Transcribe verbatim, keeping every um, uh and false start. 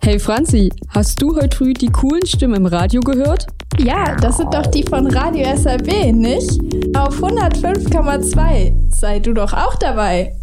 Hey Franzi, hast du heute früh die coolen Stimmen im Radio gehört? Ja, das sind doch die von Radio S R B, nicht? Auf hundertfünf Komma zwei. Sei du doch auch dabei.